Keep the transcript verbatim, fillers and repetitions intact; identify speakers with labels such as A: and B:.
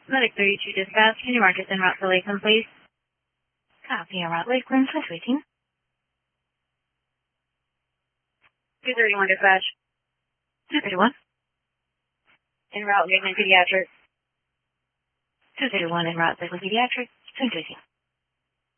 A: Medic thirty-two dispatch, can you mark us en route to Lakeland, please?
B: Copy, en route Lakeland, Swiss waiting.
A: two thirty-one dispatch.
B: two thirty-one.
A: En route Lakeland Pediatric.
B: two thirty-one en route Lakeland Pediatric, Twin Tracy.